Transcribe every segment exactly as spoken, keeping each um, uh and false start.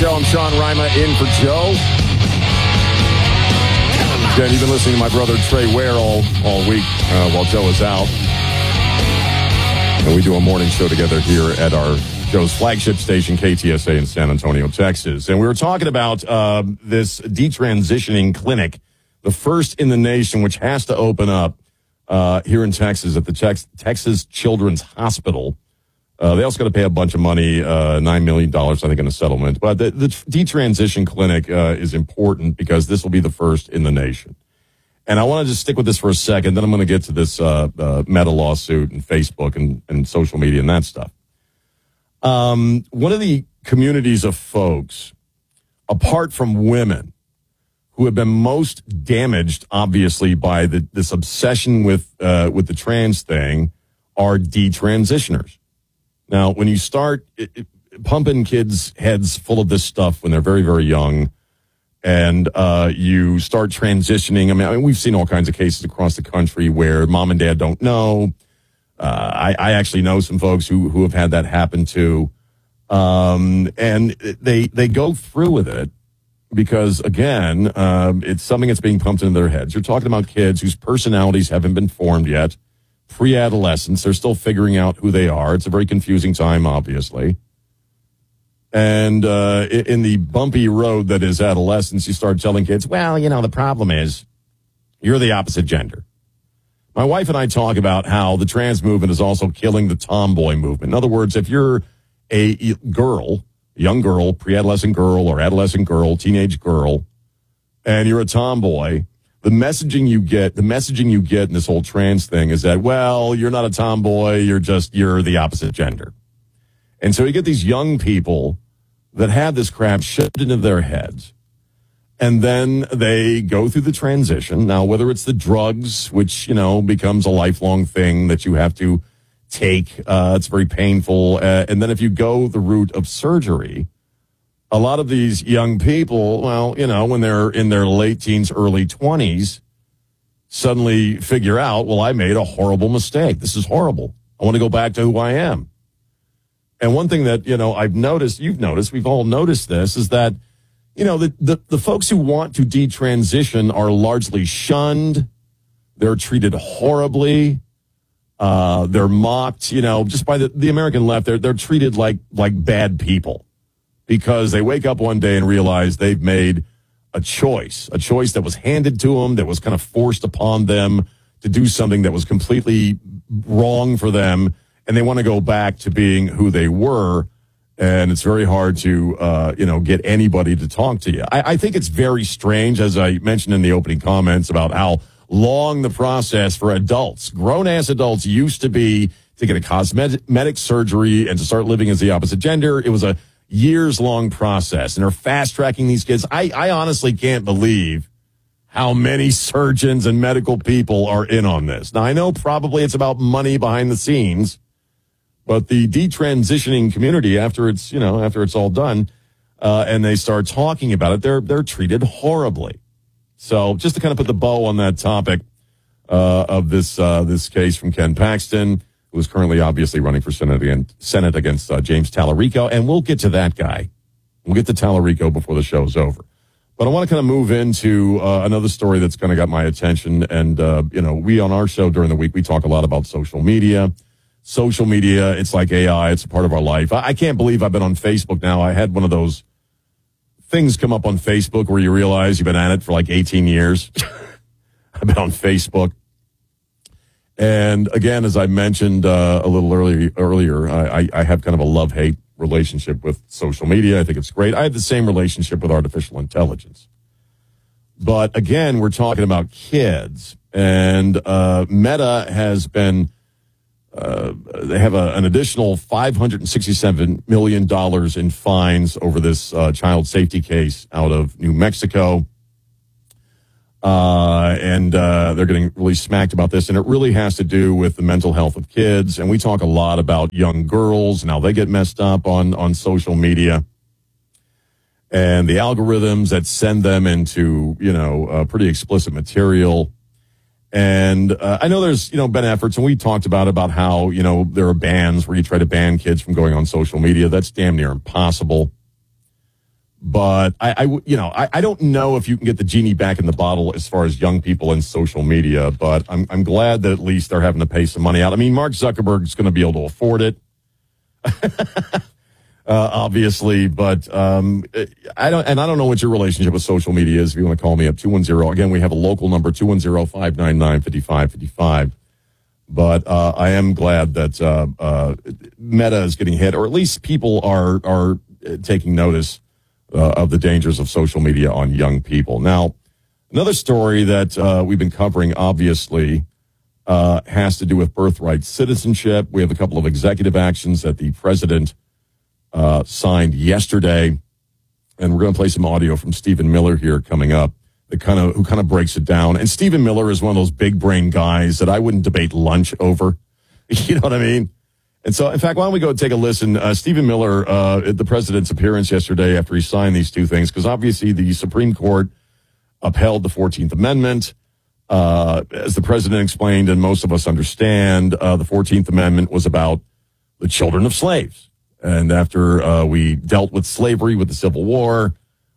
Show. I'm Sean Rima in for Joe. Again, you've been listening to my brother Trey Ware all, all week uh, while Joe is out. And we do a morning show together here at our Joe's flagship station, K T S A in San Antonio, Texas. And we were talking about uh, this detransitioning clinic, the first in the nation, which has to open up uh, here in Texas at the Tex- Texas Children's Hospital. Uh, they also got to pay a bunch of money, uh, nine million dollars, I think, in a settlement. But the, the detransition clinic uh, is important because this will be the first in the nation. And I want to just stick with this for a second. Then I'm going to get to this uh, uh, Meta lawsuit and Facebook and, and social media and that stuff. Um, one of the communities of folks, apart from women, who have been most damaged, obviously, by the, this obsession with uh, with the trans thing are detransitioners. Now, when you start it, it, pumping kids' heads full of this stuff when they're very, very young, and uh, you start transitioning, I mean, I mean, we've seen all kinds of cases across the country where mom and dad don't know. Uh, I, I actually know some folks who, who have had that happen too. Um, and they they go through with it because, again, um, it's something that's being pumped into their heads. You're talking about kids whose personalities haven't been formed yet. Pre-adolescence, they're still figuring out who they are. It's a very confusing time, obviously. And uh, in the bumpy road that is adolescence, you start telling kids, well, you know, the problem is you're the opposite gender. My wife and I talk about how the trans movement is also killing the tomboy movement. In other words, if you're a girl, a young girl, pre-adolescent girl or adolescent girl, teenage girl, and you're a tomboy, the messaging you get, the messaging you get in this whole trans thing is that, well, you're not a tomboy, you're just, you're the opposite gender. And so you get these young people that have this crap shoved into their heads, and then they go through the transition. Now, whether it's the drugs, which, you know, becomes a lifelong thing that you have to take, uh, it's very painful. Uh, and then if you go the route of surgery, a lot of these young people, well, you know, when they're in their late teens, early twenties, suddenly figure out, well, I made a horrible mistake. This is horrible. I want to go back to who I am. And one thing that, you know, I've noticed, you've noticed, we've all noticed this, is that, you know, the, the, the folks who want to detransition are largely shunned. They're treated horribly. Uh, they're mocked, you know, just by the, the American left. They're, they're treated like, like bad people because they wake up one day and realize they've made a choice, a choice that was handed to them, that was kind of forced upon them to do something that was completely wrong for them. And they want to go back to being who they were. And it's very hard to, uh, you know, get anybody to talk to you. I, I think it's very strange, as I mentioned in the opening comments, about how long the process for adults, grown-ass adults, used to be to get a cosmetic surgery and to start living as the opposite gender. It was a years-long process, and they're fast-tracking these kids. I, I honestly can't believe how many surgeons and medical people are in on this. Now, I know probably it's about money behind the scenes, but the detransitioning community, after it's, you know, after it's all done, uh, and they start talking about it, they're they're treated horribly. So just to kind of put the bow on that topic uh, of this uh, this case from Ken Paxton, who is currently obviously running for Senate against, Senate against uh, James Tallarico, and we'll get to that guy. We'll get to Tallarico before the show's over. But I want to kind of move into uh, another story that's kind of got my attention. And, uh, you know, we on our show during the week, we talk a lot about social media. Social media, it's like A I. It's a part of our life. I, I can't believe I've been on Facebook now. I had one of those things come up on Facebook where you realize you've been at it for like eighteen years. I've been on Facebook. And again, as I mentioned uh, a little early, earlier, I, I have kind of a love-hate relationship with social media. I think it's great. I have the same relationship with artificial intelligence. But again, we're talking about kids. And uh, Meta has been... Uh, they have a, an additional five hundred sixty-seven million dollars in fines over this uh, child safety case out of New Mexico. Uh, and uh, they're getting really smacked about this. And it really has to do with the mental health of kids. And we talk a lot about young girls and how they get messed up on, on social media. And the algorithms that send them into, you know, uh, pretty explicit material. And uh, I know there's, you know, been efforts, and we talked about about how, you know, there are bans where you try to ban kids from going on social media. That's damn near impossible. But I, I you know, I, I don't know if you can get the genie back in the bottle as far as young people and social media. But I'm I'm glad that at least they're having to pay some money out. I mean, Mark Zuckerberg's going to be able to afford it, uh, obviously. But um, I don't, and I don't know what your relationship with social media is. If you want to call me up, two one zero. Again, we have a local number, two one zero, five nine nine, five five five five. But uh, I am glad that uh, uh, Meta is getting hit, or at least people are are taking notice uh, of the dangers of social media on young people. Now, another story that uh, we've been covering, obviously, uh, has to do with birthright citizenship. We have a couple of executive actions that the president uh, signed yesterday, and we're going to play some audio from Stephen Miller here coming up. That kind of who kind of breaks it down. And Stephen Miller is one of those big brain guys that I wouldn't debate lunch over. You know what I mean? And so, in fact, why don't we go take a listen? Uh, Stephen Miller, uh, at the president's appearance yesterday after he signed these two things, because obviously the Supreme Court upheld the fourteenth Amendment. Uh, as the president explained, and most of us understand, uh, the fourteenth Amendment was about the children of slaves. And after uh, we dealt with slavery with the Civil War,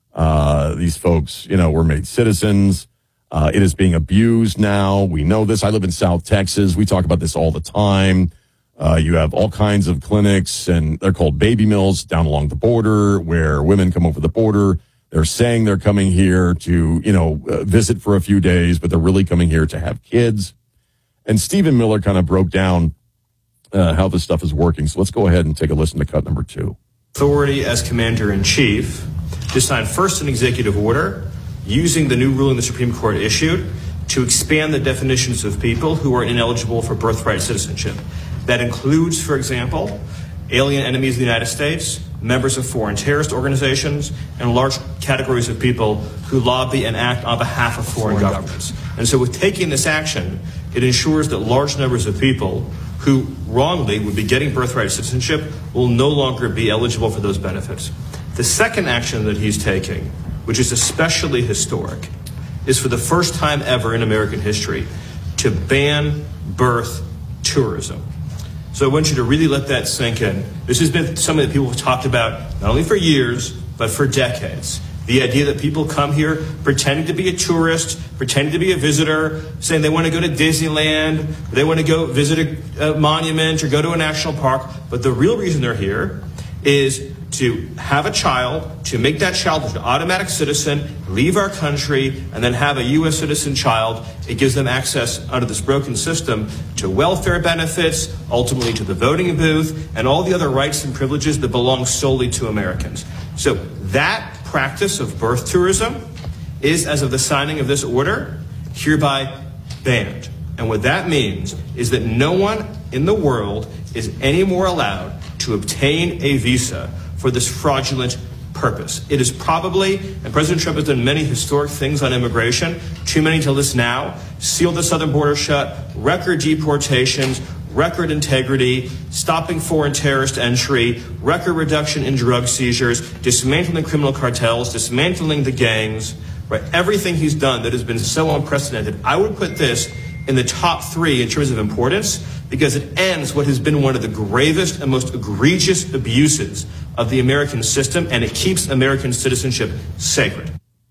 Uh, these folks, you know, were made citizens. Uh, it is being abused now. We know this. I live in South Texas. We talk about this all the time. Uh, you have all kinds of clinics, and they're called baby mills down along the border where women come over the border. They're saying they're coming here to, you know, uh, visit for a few days, but they're really coming here to have kids. And Stephen Miller kind of broke down uh, how this stuff is working. So let's go ahead and take a listen to cut number two. Authority as commander-in-chief to sign first an executive order using the new ruling the Supreme Court issued to expand the definitions of people who are ineligible for birthright citizenship. That includes, for example, alien enemies of the United States, members of foreign terrorist organizations, and large categories of people who lobby and act on behalf of foreign, foreign governments. governments. And so with taking this action, it ensures that large numbers of people who wrongly would be getting birthright citizenship will no longer be eligible for those benefits. The second action that he's taking, which is especially historic, is for the first time ever in American history to ban birth tourism. So I want you to really let that sink in. This has been something that people have talked about not only for years, but for decades. The idea that people come here pretending to be a tourist, pretending to be a visitor, saying they want to go to Disneyland, they want to go visit a, a monument or go to a national park. But the real reason they're here is to have a child, to make that child an automatic citizen, leave our country, and then have a U S citizen child. It gives them access under this broken system to welfare benefits, ultimately to the voting booth, and all the other rights and privileges that belong solely to Americans. So that practice of birth tourism is, as of the signing of this order, hereby banned. And what that means is that no one in the world is any more allowed to obtain a visa for this fraudulent purpose. It is probably, and President Trump has done many historic things on immigration, too many to list now, sealed the southern border shut, record deportations, record integrity, stopping foreign terrorist entry, record reduction in drug seizures, dismantling criminal cartels, dismantling the gangs, right? Everything he's done that has been so unprecedented. I would put this in the top three in terms of importance, because it ends what has been one of the gravest and most egregious abuses of the American system, and it keeps American citizenship sacred.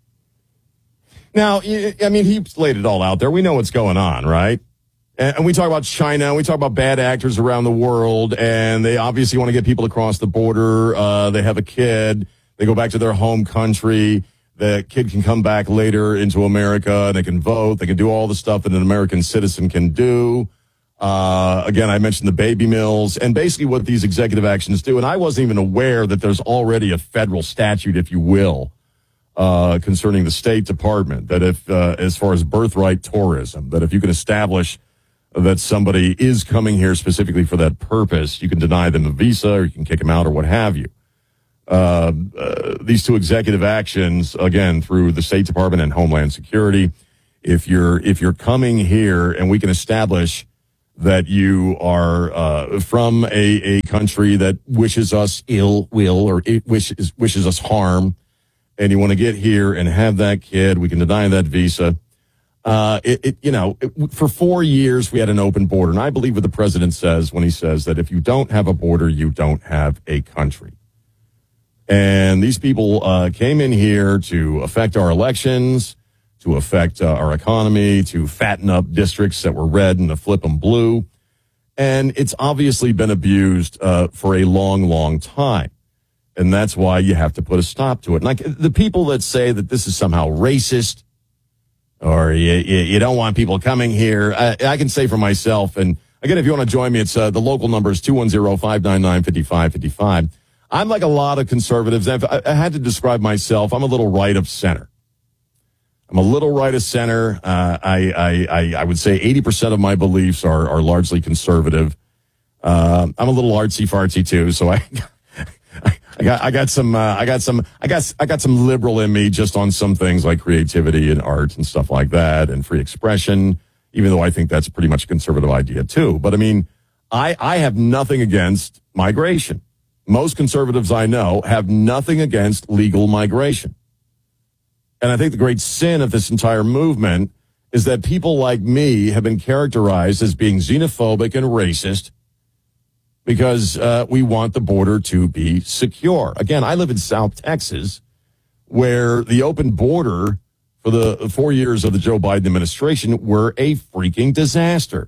Now, I mean, he's laid it all out there. We know what's going on, right? And we talk about China, we talk about bad actors around the world, and they obviously want to get people across the border. Uh, they have a kid, they go back to their home country. The kid can come back later into America, and they can vote. They can do all the stuff that an American citizen can do. Uh, again, I mentioned the baby mills, and basically what these executive actions do. And I wasn't even aware that there's already a federal statute, if you will, uh, concerning the State Department, that if, uh, as far as birthright tourism, that if you can establish that somebody is coming here specifically for that purpose, you can deny them a visa, or you can kick them out, or what have you. Uh, uh, these two executive actions, again, through the State Department and Homeland Security, if you're, if you're coming here and we can establish that you are, uh, from a, a country that wishes us ill will, or it wishes, wishes us harm, and you want to get here and have that kid, we can deny that visa. Uh, it, it, you know, it, for four years we had an open border, and I believe what the president says when he says that if you don't have a border, you don't have a country. And these people uh, came in here to affect our elections, to affect uh, our economy, to fatten up districts that were red and to flip them blue. And it's obviously been abused uh, for a long, long time. And that's why you have to put a stop to it. Like the people that say that this is somehow racist or you, you, you don't want people coming here, I, I can say for myself, and again, if you want to join me, it's uh, the local number is two one zero, five nine nine, five five five five. I'm like a lot of conservatives. I've, I had to describe myself. I'm a little right of center. I'm a little right of center. Uh, I, I, I, I would say eighty percent of my beliefs are, are largely conservative. Uh, I'm a little artsy fartsy too. So I, I got, I got some, uh, I got some, I got, I got some liberal in me just on some things like creativity and art and stuff like that and free expression, even though I think that's pretty much a conservative idea too. But I mean, I, I have nothing against migration. Most conservatives I know have nothing against legal migration. And I think the great sin of this entire movement is that people like me have been characterized as being xenophobic and racist because uh, we want the border to be secure. Again, I live in South Texas, where the open border for the four years of the Joe Biden administration were a freaking disaster.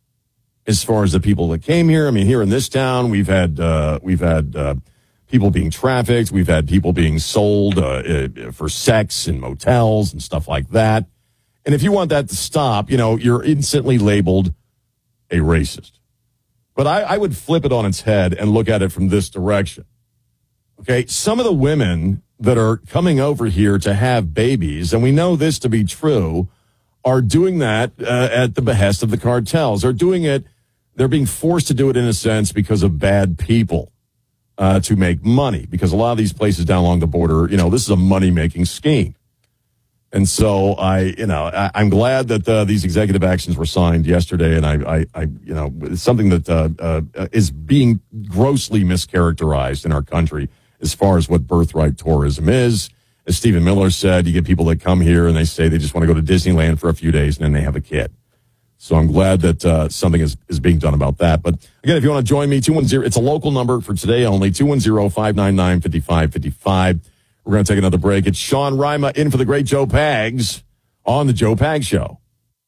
As far as the people that came here, I mean, here in this town, we've had uh, we've had uh, people being trafficked, we've had people being sold uh, for sex in motels and stuff like that. And if you want that to stop, you know, you're instantly labeled a racist. But I, I would flip it on its head and look at it from this direction. Okay, some of the women that are coming over here to have babies, and we know this to be true, are doing that uh, at the behest of the cartels. They're doing it, they're being forced to do it in a sense because of bad people uh, to make money. Because a lot of these places down along the border, you know, this is a money-making scheme. And so I, you know, I, I'm glad that uh, these executive actions were signed yesterday, and I, I, I you know, it's something that uh, uh, is being grossly mischaracterized in our country as far as what birthright tourism is. As Stephen Miller said, you get people that come here and they say they just want to go to Disneyland for a few days and then they have a kid. So I'm glad that uh, something is, is being done about that. But again, if you want to join me, two one zero, it's a local number for today only, two one zero, five nine nine, five five five five. We're going to take another break. It's Sean Rima in for the great Joe Pags on the Joe Pags Show.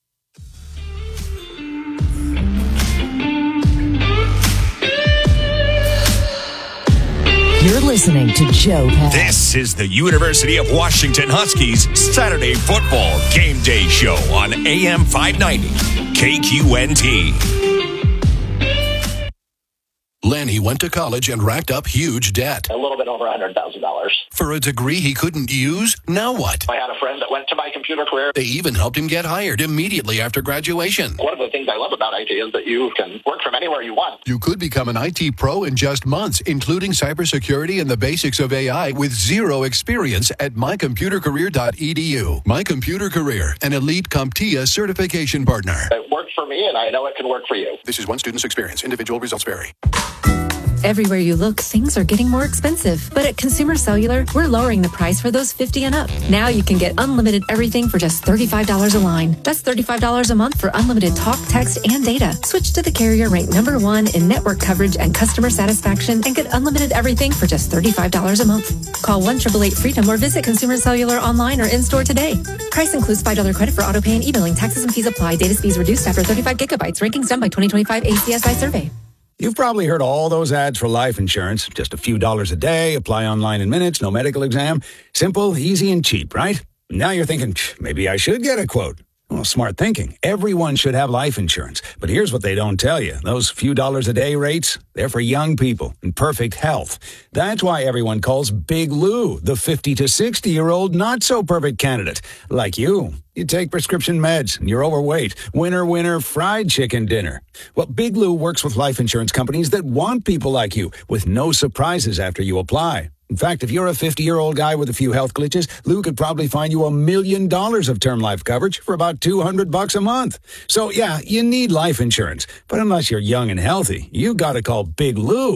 You're listening to Joe Pags. This is the University of Washington Huskies Saturday Football Game Day Show on A M five ninety K Q N T. Lenny went to college and racked up huge debt. A little bit over one hundred thousand dollars. For a degree he couldn't use? Now what? I had a friend that went to My Computer Career. They even helped him get hired immediately after graduation. One of the things I love about I T is that you can work from anywhere you want. You could become an I T pro in just months, including cybersecurity and the basics of A I with zero experience at my computer career dot e d u. My Computer Career, an elite CompTIA certification partner. It worked for me, and I know it can work for you. This is one student's experience. Individual results vary. Everywhere you look, things are getting more expensive. But at Consumer Cellular, we're lowering the price for those fifty and up. Now you can get unlimited everything for just thirty-five dollars a line. That's thirty-five dollars a month for unlimited talk, text, and data. Switch to the carrier ranked number one in network coverage and customer satisfaction and get unlimited everything for just thirty-five dollars a month. Call one eight eight eight freedom or visit Consumer Cellular online or in-store today. Price includes five dollars credit for auto pay and e-billing. Taxes and fees apply. Data speeds reduced after thirty-five gigabytes. Rankings done by twenty twenty-five A C S I survey. You've probably heard all those ads for life insurance. Just a few dollars a day, apply online in minutes, no medical exam. Simple, easy, and cheap, right? Now you're thinking, maybe I should get a quote. Well, smart thinking. Everyone should have life insurance. But here's what they don't tell you. Those few dollars a day rates, they're for young people in perfect health. That's why everyone calls Big Lou the fifty to sixty-year-old not-so-perfect candidate. Like you. You take prescription meds, and you're overweight. Winner, winner, fried chicken dinner. Well, Big Lou works with life insurance companies that want people like you, with no surprises after you apply. In fact, if you're a fifty-year-old guy with a few health glitches, Lou could probably find you a million dollars of term life coverage for about two hundred bucks a month. So, yeah, you need life insurance. But unless you're young and healthy, you got to call Big Lou.